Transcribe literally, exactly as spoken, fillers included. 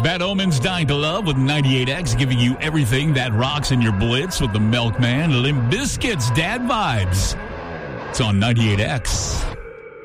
Bad Omens, Dying to Love with ninety-eight X, giving you everything that rocks in your blitz with the Milkman. Limp Bizkit's Dad Vibes. It's on ninety-eight X.